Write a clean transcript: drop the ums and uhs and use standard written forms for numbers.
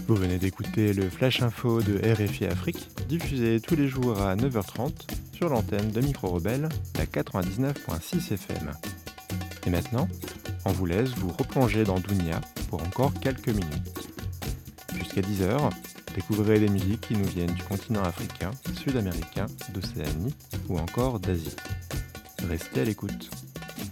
Vous venez d'écouter le Flash Info de RFI Afrique, diffusé tous les jours à 9h30 sur l'antenne de Micro Rebelle, la 99.6 FM. Et maintenant, on vous laisse vous replonger dans Dounia pour encore quelques minutes. Jusqu'à 10h, découvrez des musiques qui nous viennent du continent africain, sud-américain, d'Océanie ou encore d'Asie. Restez à l'écoute.